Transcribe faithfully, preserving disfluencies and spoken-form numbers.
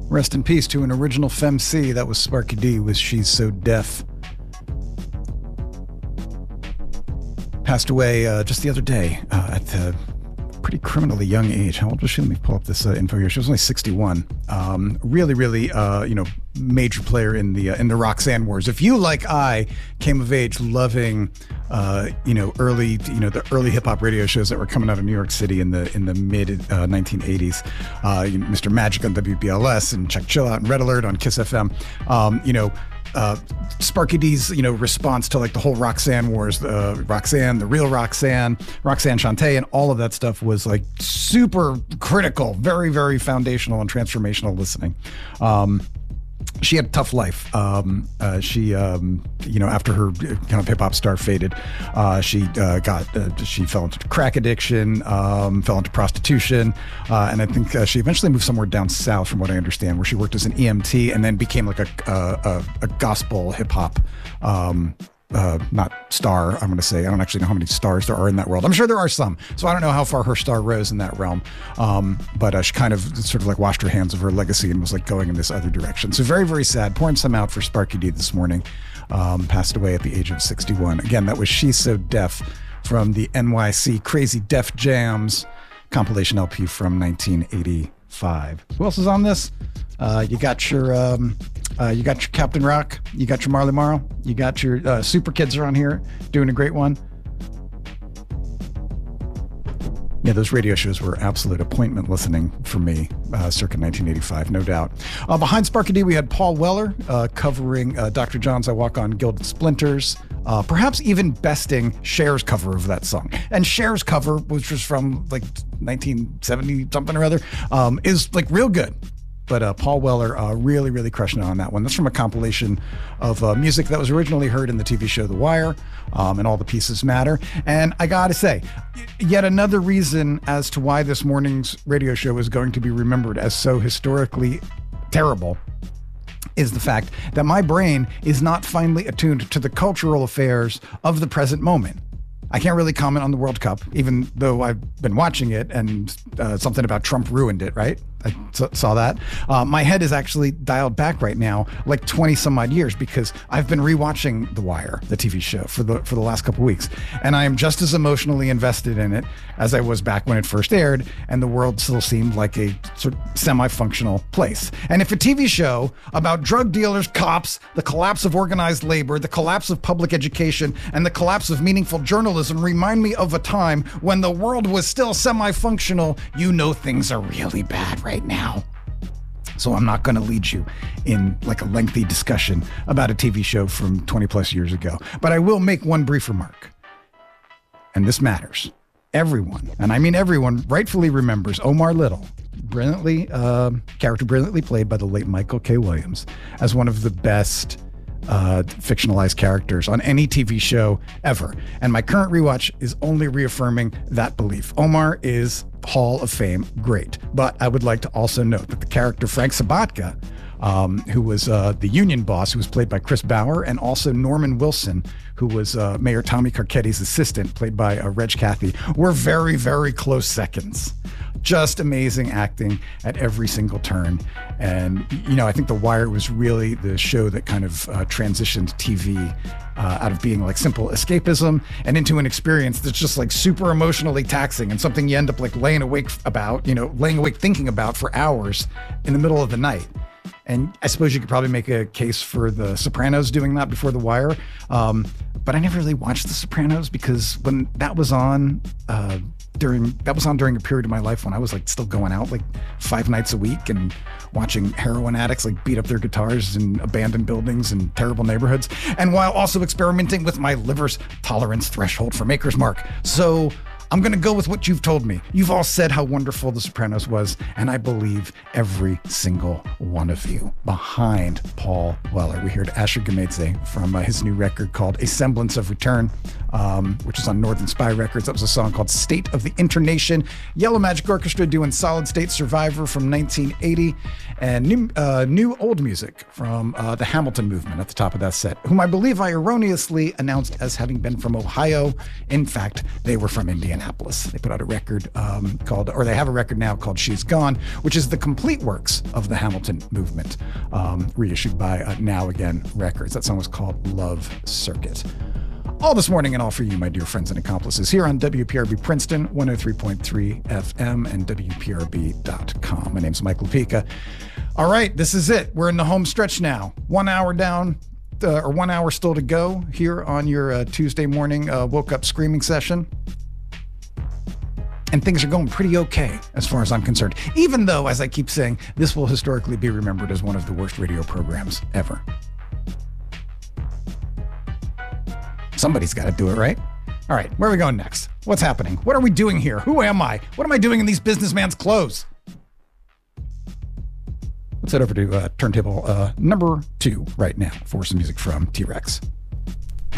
Rest in peace to an original Femc. That was Sparky D with She's So Deaf. Passed away uh, just the other day uh, at the pretty criminally young age. How old was she? Let me pull up this uh, info here. She was only sixty-one. Um, really, really, uh, you know, major player in the uh, in the Roxanne Wars. If you, like I, came of age loving, uh, you know, early, you know, the early hip hop radio shows that were coming out of New York City in the in the mid uh, nineteen eighties, uh, you know, Mister Magic on W B L S and Check Chill Out and Red Alert on Kiss F M, um, you know. Uh, Sparky D's, you know, response to like the whole Roxanne Wars, uh, Roxanne, the real Roxanne, Roxanne Shante, and all of that stuff was like super critical, very, very foundational and transformational listening. Um, She had a tough life. Um, uh, she, um, you know, after her kind of hip hop star faded, uh, she uh, got, uh, she fell into crack addiction, um, fell into prostitution, uh, and I think uh, she eventually moved somewhere down south, from what I understand, where she worked as an E M T, and then became like a a, a, a gospel hip hop. Um, Uh, not star, I'm going to say. I don't actually know how many stars there are in that world. I'm sure there are some. So I don't know how far her star rose in that realm. Um, but uh, she kind of sort of like washed her hands of her legacy and was like going in this other direction. So very, very sad. Pouring some out for Sparky D this morning. Um, passed away at the age of sixty-one. Again, that was She's So Deaf from the N Y C Crazy Def Jams compilation L P from nineteen eighty-five. Who else is on this? Uh, you got your um, uh, you got your Captain Rock, you got your Marley Marl, you got your uh, Super Kids are on here doing a great one. Yeah, those radio shows were absolute appointment listening for me, uh, circa nineteen eighty-five, no doubt. Uh, behind Sparky D, we had Paul Weller uh, covering uh, Doctor John's I Walk on Gilded Splinters, uh, perhaps even besting Cher's cover of that song. And Cher's cover, which was from like nineteen seventy something or other, um, is like real good. But uh, Paul Weller uh, really, really crushing it on that one. That's from a compilation of uh, music that was originally heard in the T V show The Wire, um, and All the Pieces Matter. And I gotta say, yet another reason as to why this morning's radio show is going to be remembered as so historically terrible is the fact that my brain is not finely attuned to the cultural affairs of the present moment. I can't really comment on the World Cup, even though I've been watching it, and uh, something about Trump ruined it, right? I saw that. Uh, my head is actually dialed back right now, like twenty some odd years, because I've been rewatching The Wire, the T V show, for the for the last couple of weeks, and I am just as emotionally invested in it as I was back when it first aired, and the world still seemed like a sort of semi-functional place. And if a T V show about drug dealers, cops, the collapse of organized labor, the collapse of public education, and the collapse of meaningful journalism remind me of a time when the world was still semi-functional, you know things are really bad right now. So I'm not going to lead you in like a lengthy discussion about a T V show from twenty plus years ago, but I will make one brief remark. And this matters. Everyone, and I mean everyone, rightfully remembers Omar Little, brilliantly, uh, character brilliantly played by the late Michael K. Williams, as one of the best uh, fictionalized characters on any T V show ever. And my current rewatch is only reaffirming that belief. Omar is Hall of Fame great. But I would like to also note that the character Frank Sabatka, um, who was uh, the union boss, who was played by Chris Bauer, and also Norman Wilson, who was uh, Mayor Tommy Carcetti's assistant, played by uh, Reg Cathy, were very, very close seconds. Just amazing acting at every single turn. And, you know, I think The Wire was really the show that kind of uh, transitioned T V uh, out of being like simple escapism and into an experience that's just like super emotionally taxing and something you end up like laying awake about, you know, laying awake thinking about for hours in the middle of the night. And I suppose you could probably make a case for The Sopranos doing that before The Wire. Um, but I never really watched The Sopranos because when that was on, uh, during that was on during a period of my life when I was like still going out like five nights a week and watching heroin addicts like beat up their guitars in abandoned buildings and terrible neighborhoods, and while also experimenting with my liver's tolerance threshold for Maker's Mark. So I'm going to go with what you've told me. You've all said how wonderful The Sopranos was, and I believe every single one of you. Behind Paul Weller, we heard Asher Gemedze from uh, his new record called A Semblance of Return. um, which is on Northern Spy Records. That was a song called State of the Internation. Yellow Magic Orchestra doing Solid State Survivor from nineteen eighty, and new, uh, new old music from uh, the Hamilton Movement at the top of that set, whom I believe I erroneously announced as having been from Ohio. In fact, they were from Indianapolis. They put out a record um, called, or they have a record now called She's Gone, which is the complete works of the Hamilton Movement, um, reissued by uh, Now Again Records. That song was called Love Circuit. All this morning and all for you, my dear friends and accomplices, here on W P R B Princeton, one oh three point three F M and W P R B dot com. My name's Mike Lupica. All right, this is it. We're in the home stretch now. One hour down, uh, or one hour still to go here on your uh, Tuesday morning uh, woke up screaming session. And things are going pretty okay as far as I'm concerned, even though, as I keep saying, this will historically be remembered as one of the worst radio programs ever. Somebody's got to do it, right? All right, where are we going next? What's happening? What are we doing here? Who am I? What am I doing in these businessman's clothes? Let's head over to uh, turntable uh, number two right now for some music from T-Rex.